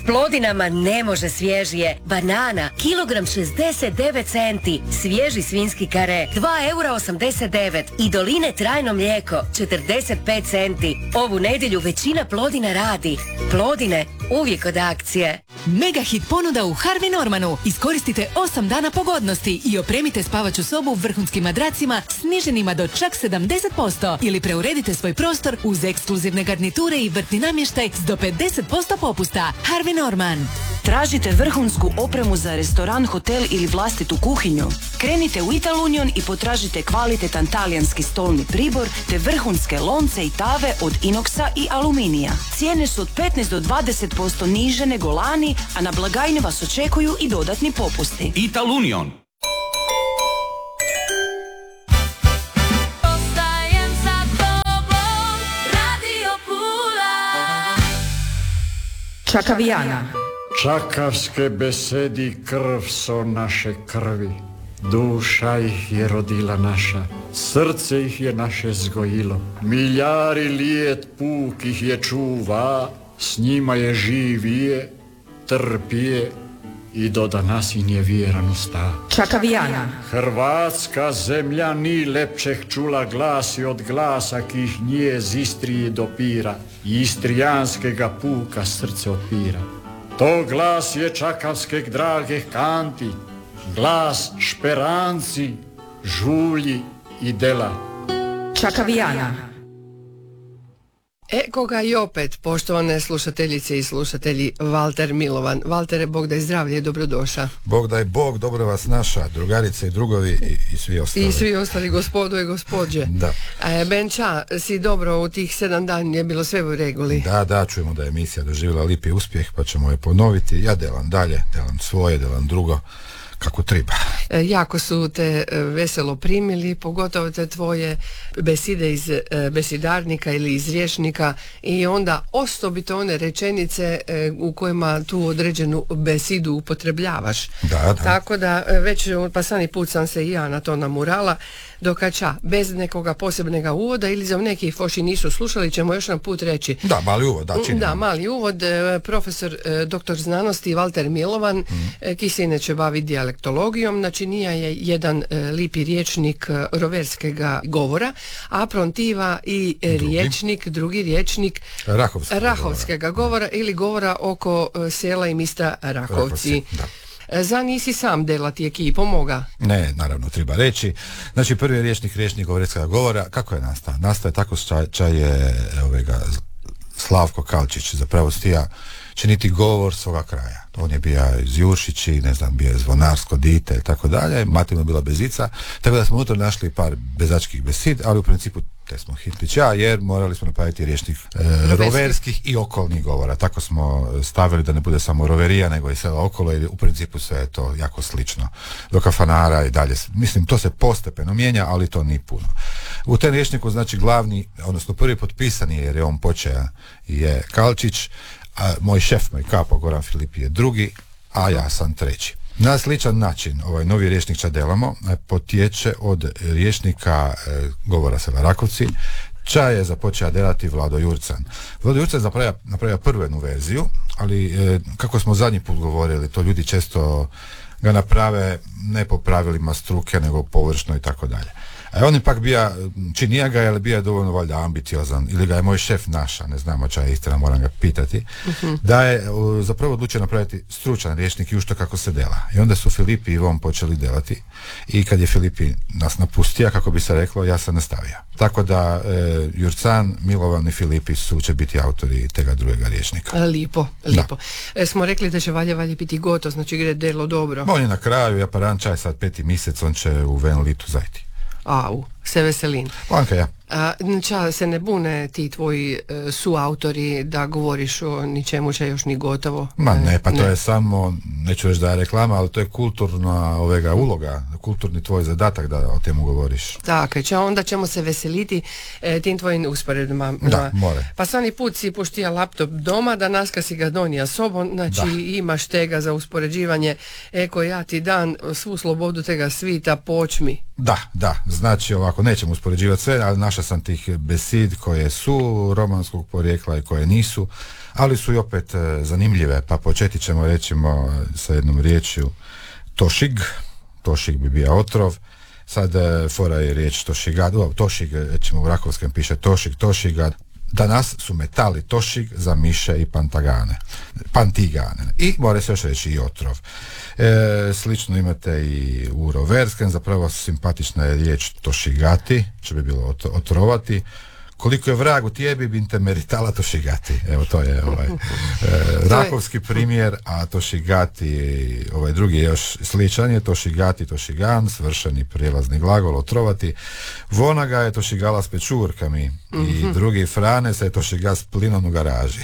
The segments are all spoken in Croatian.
Plodinama ne može svježije. Banana, kilogram 69 centi. Svježi svinjski kare, 2,89 €. I Doline trajno mlijeko, 45 centi. Ovu nedjelju većina Plodina radi. Plodine, uvijek od akcije. Mega hit ponuda u Harvey Normanu. Iskoristite 8 dana pogodnosti i opremite spavaću sobu vrhunskim madracima sniženima do čak 70% ili preuredite svoj prostor uz ekskluzivne garniture i vrtni namještaj s do 50% popusta. Harvey Norman. Tražite vrhunsku opremu za restoran, hotel ili vlastitu kuhinju? Krenite u Ital Union i potražite kvalitetan talijanski stolni pribor te vrhunske lonce i tave od inoksa i aluminija. Cijene su od 15 do 20% niže nego lani, a na blagajni vas očekuju i dodatni popusti. Ital Union. Čakavijana. Čakavske besedi krv so naše krvi, duša ih je rodila naša, srce ih je naše zgojilo, miljari lijet puk ih je čuva, s njima je živije, trpije i do danas im je vjeran usta. Čakavijana. Hrvatska zemlja ni lepšeh čula glasi od glasa ki ih nje z Istrije dopira, i istrijanskega puka srce opira. To glas je čakavskeg dragih kanti, glas šperanci, žulji i dela. Čakavijana. Koga i opet, poštovane slušateljice i slušatelji, Valter Milovan. Valtere, Bog daj zdravlje i dobrodošla. Bog daj Bog, dobro vas naša, drugarice i drugovi i svi ostali. I svi ostali, gospodo i gospođe. Da. Benča, si dobro u tih 7 dana je bilo sve u reguli? Da, čujemo da je emisija doživjela lipi uspjeh, pa ćemo je ponoviti. Ja delam dalje, delam svoje, delam drugo, kako treba. Jako su te veselo primili, pogotovo te tvoje beside iz besidarnika ili iz rječnika i onda osobito one rečenice u kojima tu određenu besidu upotrebljavaš. Da. Tako da već pa sani put sam se i ja na to namurala, dokača bez nekoga posebnega uvoda ili za neki foši nisu slušali, ćemo još jedan put reći. Da, mali uvod, činimo. Da, mali uvod. Profesor doktor znanosti Valter Milovan, ki se inače bavi dijalektologijom, znači nije je jedan lipi rječnik roverskega govora, a prontiva i drugi rječnik rahovskega govora ili govora oko sela i mista Rahovci. Za nisi sam delati ekipo moga? Ne, naravno, treba reći. Znači, prvi rječnik govoreckega govora, kako je nastao? Nastao je tako je Slavko Kalčić, zapravo stija činiti govor svoga kraja. On je bio iz Juršići, bio je zvonarsko dite i tako dalje, mati mu je bila bezica, tako da smo unutra našli par bezačkih besid, ali u principu te smo hitlića, jer morali smo napraviti rječnik roverskih i okolnih govora. Tako smo stavili da ne bude samo roverija, nego i sela okolo, jer u principu sve je to jako slično. Do kafanara i dalje. Mislim, to se postepeno mijenja, ali to nije puno. U tem rječniku, znači, glavni, odnosno prvi potpisani, jer je on počeo, je Kalčić, a moj šef, moj kapo Goran Filip je drugi, a ja sam treći. Na sličan način ovaj novi rječnik ča delamo potječe od rječnika govora sela Rakovci, ča je započeo delati Vlado Jurcan. Vlado Jurcan je napravio prvenu verziju, ali kako smo zadnji put govorili, to ljudi često ga naprave ne po pravilima struke, nego površno i tako dalje. A on ipak bija, činija ga, ali bija dovoljno valjda ambiciozan, ili ga je moj šef naša, ne znamo ča je istina, moram ga pitati, da je zapravo odlučio napraviti stručan rječnik i ušto kako se dela. I onda su Filipi i on počeli delati i kad je Filipi nas napustio, kako bi se reklo, ja sam nastavio. Tako da Jurcan, Milovan i Filipi će biti autori tega drugega rječnika. Lipo. Smo rekli da će valje biti gotovo, znači gre delo dobro. On je na kraju, ja paranča je sad 5. mjesec, on će u Venlitu zajti. Se veselim. Panka ja. Ča se ne bune ti tvoji suautori da govoriš o ničemu će još ni gotovo? Ma ne, pa to je samo, neću reći da je reklama, ali to je kulturna uloga, kulturni tvoj zadatak da o temu govoriš. Tako, onda ćemo se veseliti tim tvojim usporedbama. Da, more. Pa svani put si puštija laptop doma, danas kad si ga donija sobom, znači imaš tega za uspoređivanje, ja ti dan svu slobodu tega svita, počmi. Da, znači ovako, ovako, nećemo uspoređivati sve, ali našao sam tih besid koje su romanskog porijekla i koje nisu, ali su i opet zanimljive, pa početi ćemo recimo sa jednom riječju tošig. Tošig bi bio otrov. Sad fora je riječ tošigad, tošig, recimo u rakovskom piše tošig, tošigad. Danas su metali tošig za miše i pantigane. I mora se još reći i otrov. Slično imate i u roverskem, zapravo simpatična je riječ tošigati, što bi bilo otrovati. Koliko je vrag u tijebi, bin te meritala tošigati. Evo, to je rakovski primjer, a tošigati, ovaj drugi je još sličan je tošigati, tošigan, svršeni prijelazni glagol, otrovati. Vonaga je tošigala s pečurkami i drugi frane se tošiga s plinom u garaži.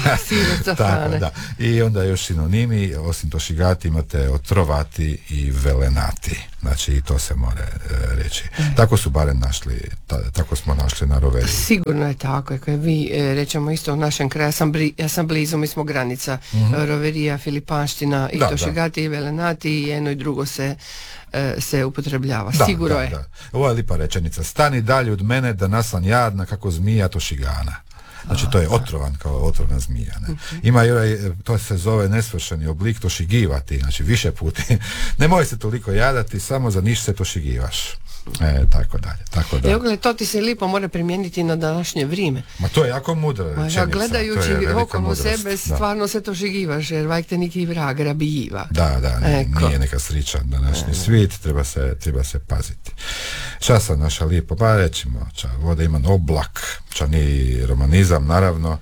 Tako, da. I onda još sinonimi, osim tošigati imate otrovati i velenati. Znači i to se mora reći. Tako su barem našli, tako smo našli na roveriji. Sigurno je tako, ako vi rećemo isto u našem kraju, ja sam blizu, mi smo granica, roverija, Filipanština i tošigati i velenati i jedno i drugo se upotrebljava. Sigurno je. Da. Ovo je lipa rečenica. Stani dalje od mene da nasan jadna kako zmija tošigana. Znači to je otrovan kao otrovna zmija. Ne? Ima i to se zove nesvršeni oblik tošigivati, znači više puti. Nemoj se toliko jadati, samo za niš se tošigivaš. Tako dalje. Evo gled, to ti se lipo mora primijeniti na današnje vrijeme. Ma to je jako mudra rečenica. Ja gledajući okolo sebe stvarno se tošigivaš, jer vajte neki vrag rabijiva. Da, nije neka srića današnji svijet, treba se paziti. Časa naša lijepo, pa rećemo, voda ima oblak, ni romanizam naravno,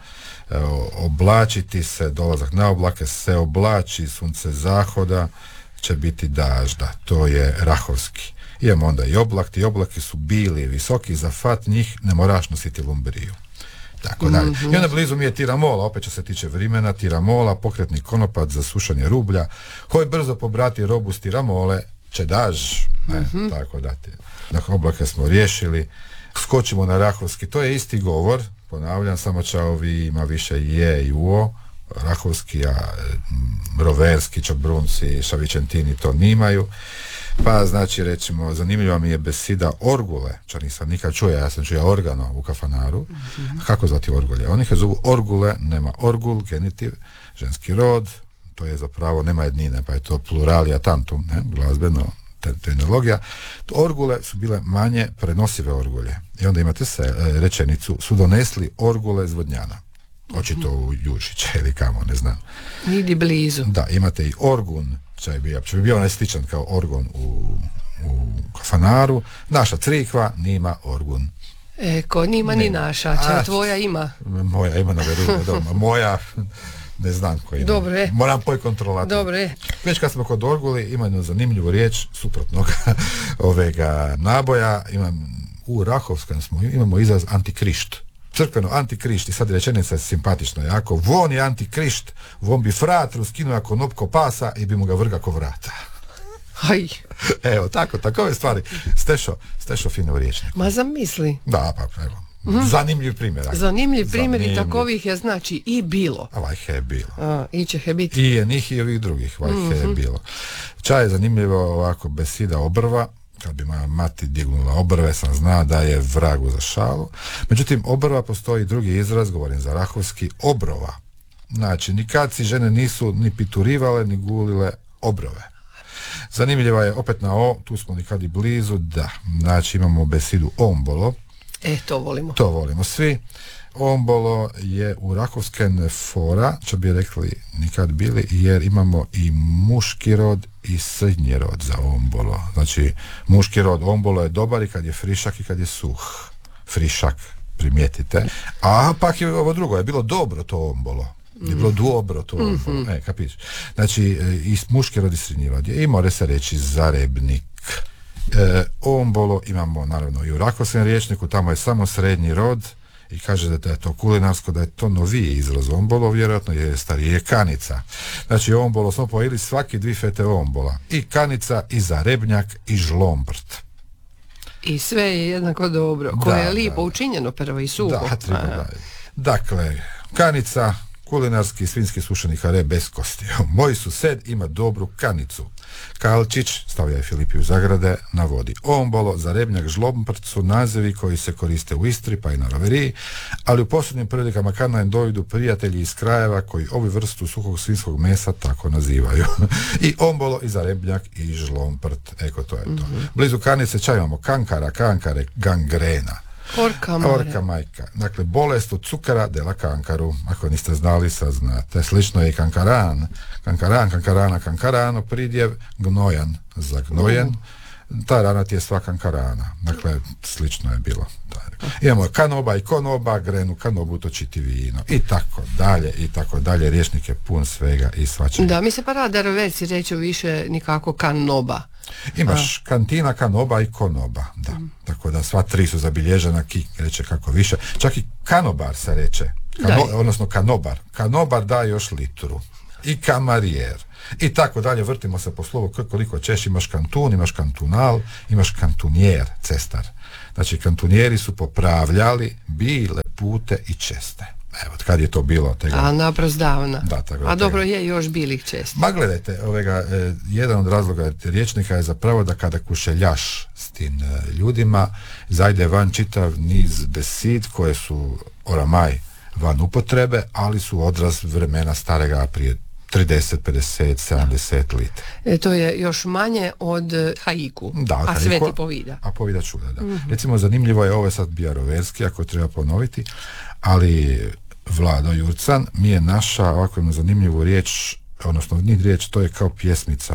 oblačiti se, dolazak na oblake, se oblači, sunce zahoda, će biti dažda, to je rahovski. Imamo onda i oblak, ti oblaki su bili, visoki, za fat njih ne moraš nositi lumbriju. Tako dalje. I onda blizu mi je tiramola, opet što se tiče vremena, tiramola, pokretni konopac za sušanje rublja, hoj brzo pobrati robu s tiramole, čedaž, tako da ti. Dakle, oblake smo riješili, skočimo na rahovski, to je isti govor, ponavljam, samo čaovi ima više je i uo, rahovski, a roverski, čabrunci, šavičentini to nimaju. Pa znači recimo zanimljiva mi je besida orgule, čo nisam nikad čuo, ja sam čuo organo u kafanaru. Kako zvati orgulje? Oni ih zovu orgule, nema orgul, genitiv, ženski rod, to je zapravo nema jednine, pa je to pluralia tantum, ne, glazbeno terminologija. Orgule su bile manje prenosive orgulje. I onda imate rečenicu, su donesli orgule z Vodnjana. Očito u Jušića ili kamo, ne znam. Nidi blizu. Da, imate i orgun, će bi bio najsličan kao orgon u kafanaru. Naša crikva nima orgun. Ko nima ni naša, tvoja ima. Moja ima na veru doma. Moja, ne znam ko ima. Dobre. Moram kontrolati. Dobre. Već kad smo kod orguli, ima jednu zanimljivu riječ suprotnog ovega naboja. U Rahovskom imamo izraz antikrišt. Crkveno antikrišt, i sad rečenica je simpatična jako. Von je antikrišt, von bi fratru skinuo ako nopko pasa i bi mu ga vrga ko vrata. Aj. Evo, takove stvari. Stešo fino u rječniku. Ma zamisli. Da, pa evo. Zanimljiv primjer. Zanimljiv primjer i takovih je znači i bilo. A vajhe je bilo. I će he biti. I je njih i ovih drugih, vajhe je bilo. Čaj je zanimljivo ovako besida obrva. Kad bi moja mati dignula obrve, sam zna da je vragu za šalu. Međutim, obrva postoji drugi izraz, govorim za rahovski, obrova. Znači, nikad si žene nisu ni piturivale, ni gulile obrove. Zanimljiva je opet na o, tu smo nikad i blizu, da. Znači, imamo besidu ombolo. To volimo. To volimo svi. Ombolo je u rahovsken fora, čo bi rekli nikad bili, jer imamo i muški rod i srednji rod za ombolo. Znači, muški rod ombolo je dobar i kad je frišak i kad je suh. Frišak, primijetite. A pak je ovo drugo, je bilo dobro to ombolo. Je bilo dobro to ombolo. Kapiš? Znači, i muški rod i srednji rod je. I more se reći zarebnik. Ombolo imamo naravno i u rakovskom rječniku, tamo je samo srednji rod. I kaže da je to kulinarsko, da je to noviji izraz ombolo, vjerojatno je starije kanica. Znači ombolo smo pojeli svaki dvi fete ombola. I kanica, i zarebnjak, i žlombrt. I sve je jednako dobro. Koje je lipo učinjeno prvo i suho. Da. Dakle, kanica, kulinarski svinjski sušeni kare bez kosti. Moj sused ima dobru kanicu. Kalčić, stavlja je Filipiju zagrade, navodi. Ombolo, zarebnjak, žlomprt su nazivi koji se koriste u Istri pa i na roveriji, ali u posljednjim prilikama kad nam dojdu prijatelji iz krajeva koji ovu vrstu suhog svinjskog mesa tako nazivaju. I ombolo, i zarebnjak, i žlomprt. Eko, to je to. Blizu Kanice čaj imamo kankare, gangrena. Orka majka. Dakle, bolest od cukara dela kankaru. Ako niste znali, sad znate. Slično je i kankarano, pridjev, gnojan za gnojen. Ta rana ti je sva kankarana. Dakle, slično je bilo. Imamo kanoba i konoba, grenu kanobu točiti vino. I tako dalje. Rječnik je pun svega i svačega. Da, mi se pa rada roverci reću više nikako kanoba. Imaš kantina, kanoba i konoba, da. Tako da sva tri su zabilježena, reče kako više. Čak i kanobar se reče, odnosno kanobar. Kanobar da još litru. I kamarijer. I tako dalje, vrtimo se po slovu koliko ćeš, imaš kantun, imaš kantunal, imaš kantunijer, cestar. Znači, kantunijeri su popravljali bile pute i česte. Evo, kad je to bilo? A naprosto davna. Da, a dobro je još bilih čest. Ma gledajte, jedan od razloga rječnika je zapravo da kada kušeljaš s tim ljudima, zajde van čitav niz besid koje su oramaj van upotrebe, ali su odraz vremena starega prije 30, 50, 70 lita. To je još manje od haiku, a sveti povida. A povida čuda, da. Recimo, zanimljivo je, ovo je sad bio roverski, ako treba ponoviti, ali Vlado Jurcan mi je našao ovako jednu zanimljivu riječ, odnosno riječ, to je kao pjesmica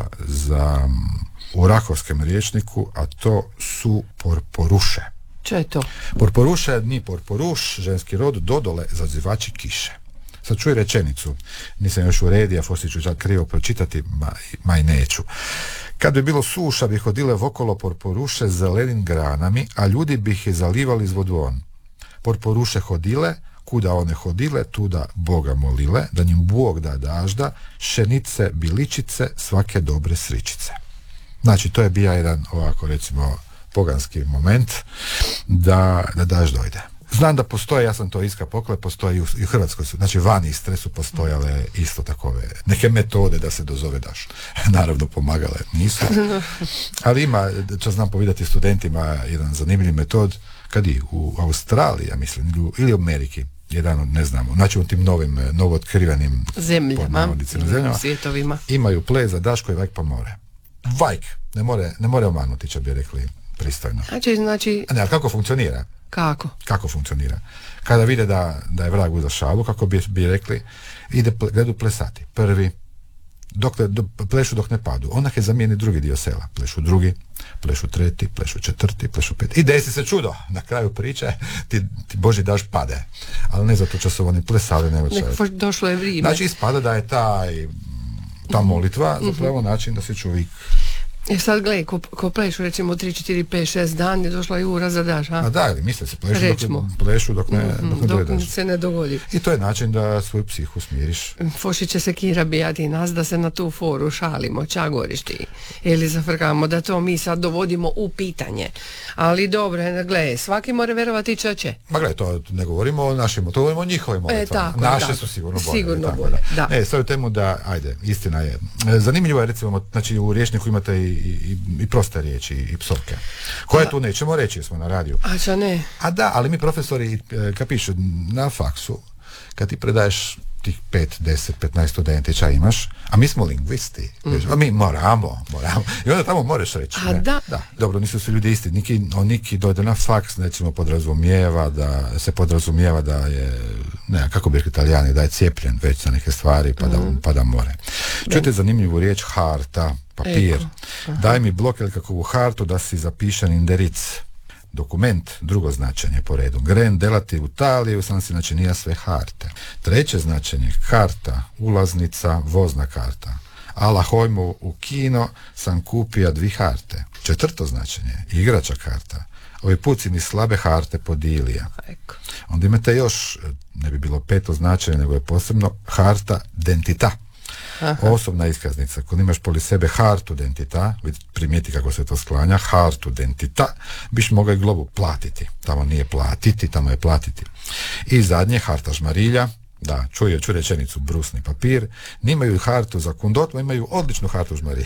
u rahovskem rječniku, a to su porporuše. Čo je to? Porporuše, ni porporuš, ženski rod, dodole zazivači kiše. Sad čuj rečenicu, nisam još uredio, poslije ću čak krivo pročitati, ma i neću. Kad bi bilo suša, bi hodile vokolo porporuše zelenim granami, a ljudi bi ih zalivali z vodom. Porporuše hodile, kuda one hodile, tuda Boga molile, da njim Bog da dažda, šenice, biličice, svake dobre sričice. Znači, to je bio jedan, ovako recimo, poganski moment da daž dojde. Znam da postoje, ja sam to iska pokle, postoje i u Hrvatskoj su, znači van Istre su postojale isto takove neke metode da se dozove daš. Naravno pomagale nisu, ali ima, čo znam povidati studentima, jedan zanimljiv metod, kad i u Australiji, ja mislim, ili u Ameriki, jedan od, ne znamo, znači u tim novootkrivenim zemljama, svjetovima, imaju ples za daš koji vajk pa more. Vajk, ne more omanuti, će bi rekli pristojno. Znači... Ne, ali kako funkcionira? Kako funkcionira? Kada vide da je vrag uzeo šalu, kako bi rekli, gredu plesati. Prvi, plešu dok ne padu. Onda je zamijeni drugi dio sela. Plešu drugi, plešu treti, plešu četvrti, plešu peti. I desi se čudo. Na kraju priče ti Boži daž pade. Ali ne zato što su oni plesali, nego došlo je vrijeme. Znači ispada da je ta molitva zapravo način da se čovjek... Sad gledaj, ko plešu recimo 3, 4, 5, 6 dani, došla je ura za daž, a da, ili misle se plešu dok se ne dogodi. I to je način da svoju psihu smiriš. Foši će se Kira bijati nas da se na tu foru šalimo, ča goriš ti, ili zafrkamo da to mi sad dovodimo u pitanje. Ali dobro, gledaj, svaki mora verovati će. Ma gledaj, to ne govorimo o našim, to govorimo o njihovim molitvama. Naše su sigurno bolje. Ne, stavio temu da, ajde, istina je. Zanimljivo je, recimo, znači u rječniku imate i proste riječi i psovke. Koje tu nećemo reći, smo na radiju. A čo ne? A da, ali mi profesori, kad pišu na faksu, kad ti predaješ tih 5, 10, 15 studentića imaš, a mi smo lingvisti, a mi moramo. I onda tamo moraš reći. A da? Dobro, nisu svi ljudi isti. Neki dojde na faks, recimo podrazumijeva da je, ne, kako bi rekli Italijani, da je cijepljen već za neke stvari, pa da more. Čujte zanimljivu riječ harta, papir. Daj mi blok ili kakvu hartu da si zapišen inderic. Dokument, drugo značenje po redu. Gren delati u Italiju, sam si načinija sve harte. Treće značenje, karta, ulaznica, vozna karta. Ala hojmu u kino sam kupija 2 harte. Četvrto značenje, igrača karta. Ovi put si mi slabe harte podilija. Onda imate još, ne bi bilo 5. značenje, nego je posebno harta dentita. Osobna iskaznica. Kad imaš poli sebe hartu dentita, primijeti kako se to sklanja, hartu dentita, biš mogao i globu platiti. Tamo nije platiti, tamo je platiti. I zadnje, harta žmarilja, Da, čuju rečenicu brusni papir, nimaju hartu za kundotma, imaju odličnu hartu žmariju.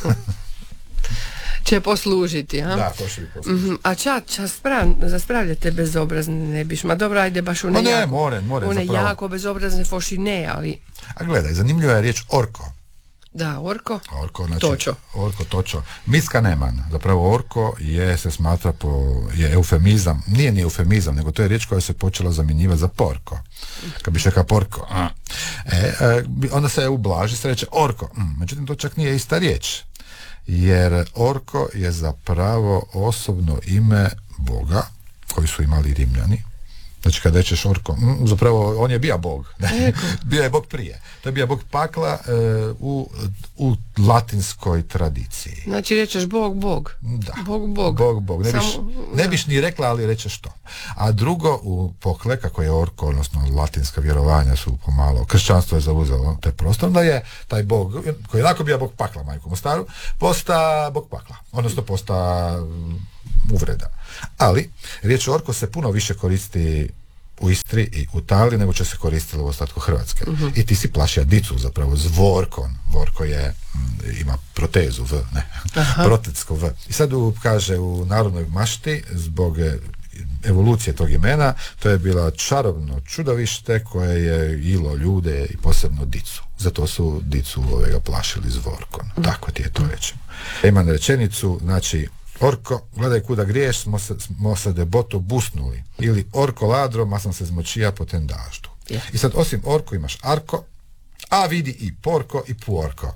Će poslužiti, a? Da, to će poslužiti. A zaspravljate bezobrazne ne biš, ma dobro, ajde baš one ne, more one zapravo. jako bezobrazne foši ne, ali... A gledaj, zanimljiva je riječ orko. Da, orko, Znači, točo. Orko, točo. Miska neman. Zapravo orko se smatra je eufemizam. Nije ni eufemizam, nego to je riječ koja se počela zamjenjivati za porko. Kad biš rekao porko. Onda se ublaži, se reče orko. Međutim, to čak nije ista riječ. Jer orko je zapravo osobno ime Boga koji su imali Rimljani. Znači kada rečeš orko, zapravo on je bio Bog. Bio je Bog prije. To je bio Bog pakla u latinskoj tradiciji. Znači rečeš Bog. Da. Bog. Ne biš ni rekla, ali rečeš to. A drugo, u pokle, kako je orko, odnosno latinska vjerovanja su pomalo, kršćanstvo je zauzelo taj prostor, da je taj Bog, koji je onako bio Bog pakla, majku mu staru, posta Bog pakla. Odnosno posta uvreda. Ali riječ orko se puno više koristi u Istri i u Italiji nego će se koristilo u ostatku Hrvatske. I ti si plašija dicu zapravo zvorkon. Vorko ima protezu V, protetsko V. I sad kaže u narodnoj mašti zbog evolucije tog imena, to je bila čarobno čudovište koje je ilo ljude i posebno dicu. Zato su dicu plašili zvorkon. Tako ti je to rečeno. Imam rečenicu, znači orko, gledaj kuda griješ, smo se deboto busnuli. Ili orko ladro, ma sam se zmočija po ten daždu. I sad osim orko imaš arko, a vidi i porko i puorko.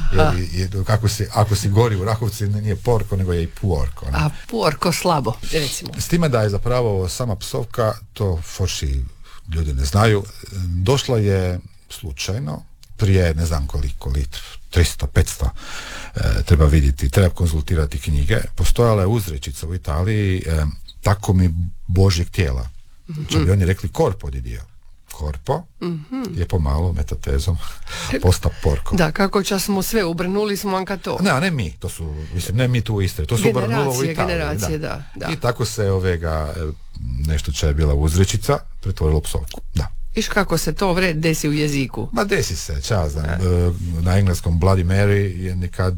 Ako si gori u Rahovci, nije porko, nego je i puorko. A puorko slabo, recimo. S time da je zapravo sama psovka, to forši ljudi ne znaju, došla je slučajno, prije ne znam koliko 300, 500, treba vidjeti, treba konzultirati knjige. Postojala je uzrečica u Italiji, tako mi Božjeg tijela. Če bi oni rekli korpo di dio. Korpo je pomalo metatezom posta porko. Da, kako čas smo sve ubrnuli smo anka to. Ne mi, to su, mislim, ne mi tu u Istri, to su ubrnulo u Italiji. Generacije, da. I tako se nešto će je bila uzrečica, pretvorilo psovku, da. Viš kako se to desi u jeziku? Ma desi se, na engleskom Bloody Mary je nekad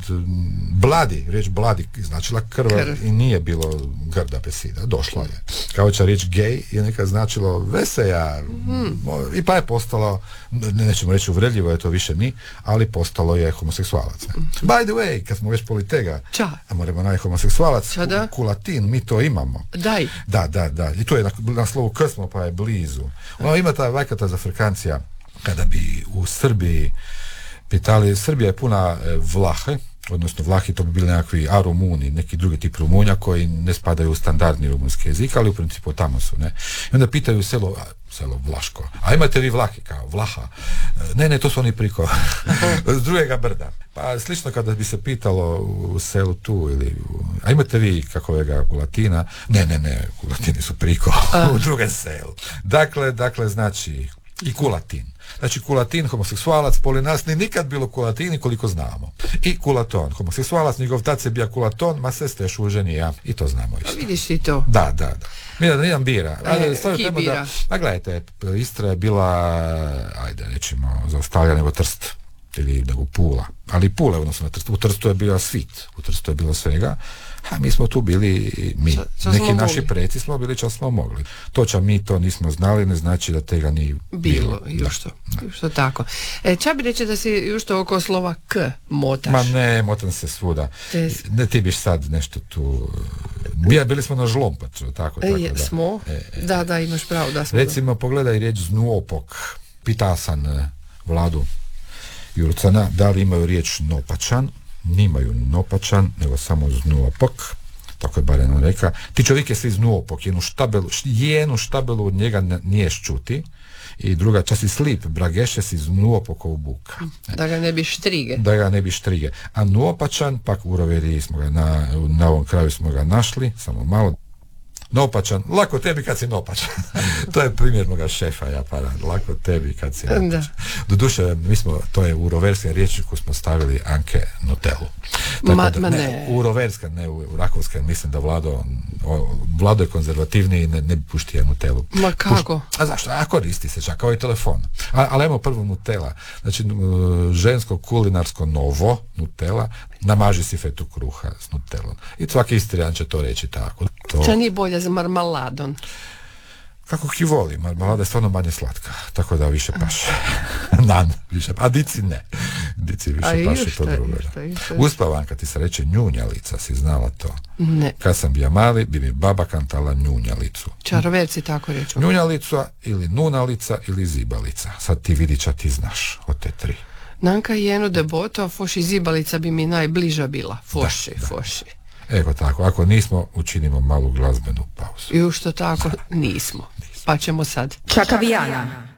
riječ bloody značila krv i nije bilo grda besida, došla je. Kao će riječ gay je nekad značilo veseja i pa je postalo, nećemo reći uvredljivo, je to više ni, ali postalo je homoseksualac. By the way, kad smo već politega, a moramo homoseksualac, kulatin, mi to imamo. Daj. Da. I to je na slovu k smo, pa je blizu. Ima ta vajkata za frkancija, kada bi u Srbiji pitali, Srbija je puna Vlahe, odnosno Vlahi, to bi bili nekakvi Rumuni, neki drugi tip Rumunja koji ne spadaju u standardni rumunski jezik, ali u principu tamo su, ne. I onda pitaju selo Vlaško, a imate vi Vlahi, kao Vlaha? Ne, to su oni priko s drugega brda. Pa slično kada bi se pitalo u selu tu, a imate vi kakovega kulatina? Ne, kulatini su priko u drugem selu. Dakle, znači i kulatin. Znači kulatin, homoseksualac, poli nas ni nikad bilo kulatini koliko znamo. I kulaton, homoseksualac, njegov tac je bio kulaton, ma sestre još uženija, i to znamo isto. A vidiš i to? Da. Mi da nijedam bira. Ki bira? Gledajte, Istra je bila, rećemo, zaostavlja nego Trst. Ili nego Pula. Ali Pula, odnosno na Trstu. U Trstu je bio svit. U Trstu je bilo svega. A mi smo tu bili, neki naši preci smo bili čas smo mogli. To mi to nismo znali, ne znači da tega nije bilo. Što tako. Ča bi reći da si još to oko slova k motaš? Ma ne, motam se svuda. Ne, ti biš sad nešto tu... Bili smo na Žlompaču, tako da. Smo? Da, imaš pravo, da smo. Recimo, pogledaj riječ znuopok. Pita sam Vladu Jurcana, da li imaju riječ nopačan? Nimaju nopačan, nego samo znuopok, tako je barem on reka. Ti čovjek je svi znuopok, jednu štabelu od njega niješ čuti, i druga čas i slip, brageše si znuopokov buka. Da ga ne bi štrige. A nuopačan, pak u roveriji smo ga, na ovom kraju smo ga našli, samo malo. Nopačan, lako tebi kad si nopačan. To je primjer moga šefa, lako tebi kad si nopačan. Doduše, to je u roverskom rječniku smo stavili Anke Nutelu. Tako u roverska, ne u rakovska, mislim da Vlado je konzervativniji i ne bi pušti Nutellu. Ma kako? A zašto? A koristi se čak, kao i telefon. Ali ajmo prvo Nutella. Znači, žensko kulinarsko novo Nutella, namaži si fetu kruha s Nutellom. I svaki Istrijan će to reći tako. Ča nije bolje za marmaladom? Kako ki voli, marmalada je stvarno manje slatka, tako da više paše. Nan, više, a dici ne. Dici više paše to drugo. Uspavanka ti se reče njunjalica, si znala to? Ne. Kad sam bija mali, bi mi baba kantala njunjalicu. Čaroverci tako reču. Njunjalica ili nunalica ili zibalica. Sad ti vidi ča ti znaš od te tri. Nanka i jedno deboto, foši zibalica bi mi najbliža bila. Foši. Evo tako, ako nismo, učinimo malu glazbenu pauzu. I što tako, nismo. Pa ćemo sad. Čakavijana.